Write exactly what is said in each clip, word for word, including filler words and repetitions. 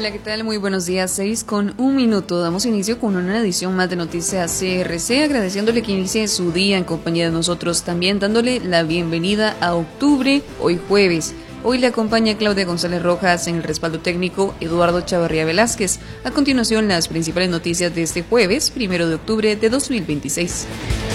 Hola, ¿qué tal? Muy buenos días, seis con un minuto. Damos inicio con una edición más de Noticias C R C, agradeciéndole que inicie su día en compañía de nosotros, también dándole la bienvenida a octubre, hoy jueves. Hoy le acompaña Claudia González Rojas en el respaldo técnico, Eduardo Chavarría Velázquez. A continuación, las principales noticias de este jueves, primero de octubre de dos mil veintiséis.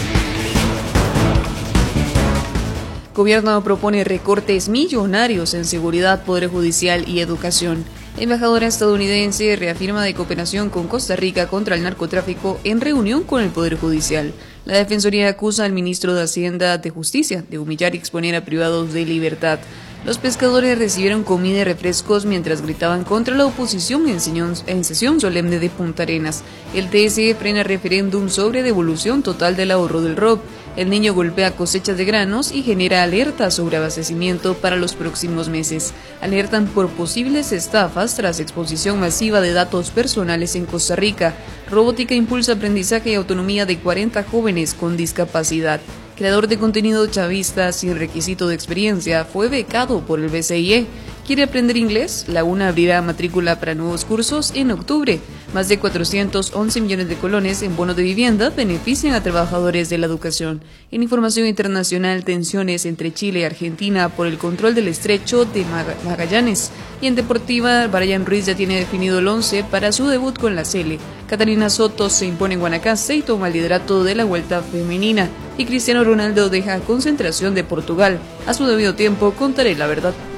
Gobierno propone recortes millonarios en seguridad, poder judicial y educación. Embajadora estadounidense reafirma de cooperación con Costa Rica contra el narcotráfico en reunión con el Poder Judicial. La Defensoría acusa al ministro de Hacienda de Justicia de humillar y exponer a privados de libertad. Los pescadores recibieron comida y refrescos mientras gritaban contra la oposición en, señón, en sesión solemne de Punta Arenas. El T S E frena referéndum sobre devolución total del ahorro del R O P. El niño golpea cosechas de granos y genera alerta sobre abastecimiento para los próximos meses. Alertan por posibles estafas tras exposición masiva de datos personales en Costa Rica. Robótica impulsa aprendizaje y autonomía de cuarenta jóvenes con discapacidad. Creador de contenido chavista sin requisito de experiencia fue becado por el B C I E. ¿Quiere aprender inglés? La UNA abrirá matrícula para nuevos cursos en octubre. Más de cuatrocientos once millones de colones en bonos de vivienda benefician a trabajadores de la educación. En información internacional, tensiones entre Chile y Argentina por el control del estrecho de Magallanes. Y en deportiva, Brian Ruiz ya tiene definido el once para su debut con la Sele. Catalina Soto se impone en Guanacaste y toma el liderato de la Vuelta Femenina. Y Cristiano Ronaldo deja concentración de Portugal. A su debido tiempo contaré la verdad.